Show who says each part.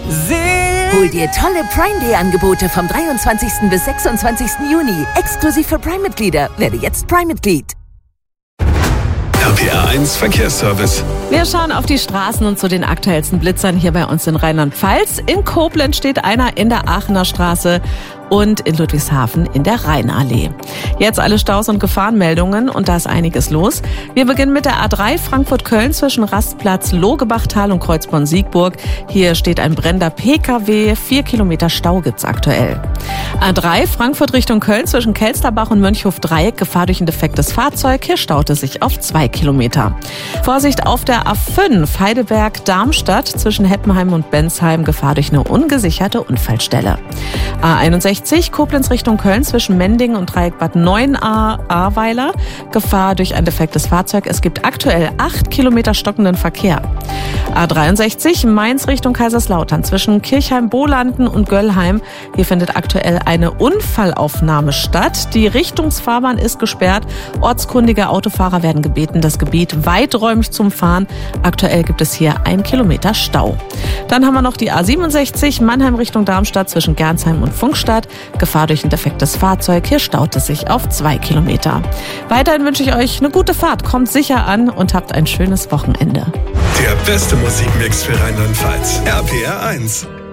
Speaker 1: Hol dir tolle Prime Day Angebote vom 23. bis 26. Juni. Exklusiv für Prime-Mitglieder. Werde jetzt Prime-Mitglied.
Speaker 2: RPR 1 Verkehrsservice.
Speaker 3: Wir schauen auf die Straßen und zu den aktuellsten Blitzern hier bei uns in Rheinland-Pfalz. In Koblenz steht einer in der Aachener Straße und in Ludwigshafen in der Rheinallee. Jetzt alle Staus und Gefahrenmeldungen und da ist einiges los. Wir beginnen mit der A3 Frankfurt-Köln zwischen Rastplatz Logebachtal und Kreuzborn-Siegburg. Hier steht ein brennender PKW, 4 Kilometer Stau gibt's aktuell. A3 Frankfurt Richtung Köln zwischen Kelsterbach und Mönchhof-Dreieck, Gefahr durch ein defektes Fahrzeug. Hier staut es sich auf 2 Kilometer. Vorsicht auf der A5 Heidelberg-Darmstadt zwischen Heppenheim und Bensheim, Gefahr durch eine ungesicherte Unfallstelle. A61 Koblenz Richtung Köln zwischen Mendingen und Dreieck Bad 9a-Ahrweiler, Gefahr durch ein defektes Fahrzeug. Es gibt aktuell 8 Kilometer stockenden Verkehr. A63 Mainz Richtung Kaiserslautern zwischen Kirchheim-Bolanden und Göllheim. Hier findet aktuell eine Unfallaufnahme statt. Die Richtungsfahrbahn ist gesperrt. Ortskundige Autofahrer werden gebeten, das Gebiet weiträumig zu umfahren. Aktuell gibt es hier 1 Kilometer Stau. Dann haben wir noch die A67 Mannheim Richtung Darmstadt zwischen Gernsheim und Funkstadt. Gefahr durch ein defektes Fahrzeug. Hier staut es sich auf 2 Kilometer. Weiterhin wünsche ich euch eine gute Fahrt. Kommt sicher an und habt ein schönes Wochenende.
Speaker 2: Der beste Musikmix für Rheinland-Pfalz. RPR 1.